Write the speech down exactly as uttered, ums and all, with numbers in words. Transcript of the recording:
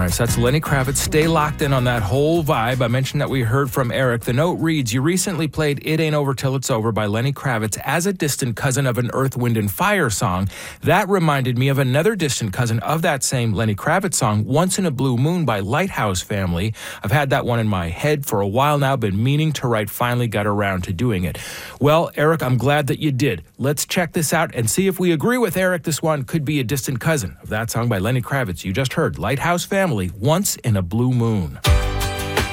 Nice. That's Lenny Kravitz. Stay locked in on that whole vibe. I mentioned that we heard from Eric. The note reads, you recently played It Ain't Over Till It's Over by Lenny Kravitz as a distant cousin of an Earth, Wind and Fire song. That reminded me of another distant cousin of that same Lenny Kravitz song, Once in a Blue Moon by Lighthouse Family. I've had that one in my head for a while now, been meaning to write, finally got around to doing it. Well, Eric, I'm glad that you did. Let's check this out and see if we agree with Eric. This one could be a distant cousin of that song by Lenny Kravitz. You just heard Lighthouse Family, Once in a Blue Moon.